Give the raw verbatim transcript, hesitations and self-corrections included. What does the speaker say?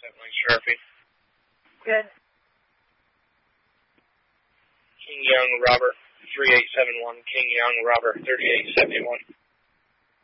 Settling Sharpie. Good. King Young Robert, three eight seven one. King Young Robert, thirty-eight seventy-one.